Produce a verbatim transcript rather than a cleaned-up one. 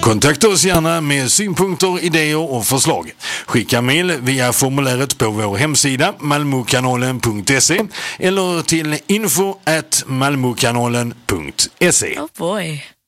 Kontakta oss gärna med synpunkter, idéer och förslag. Skicka mejl via formuläret på vår hemsida malmokanalen punkt se eller till info at malmokanalen punkt se. Oh boy.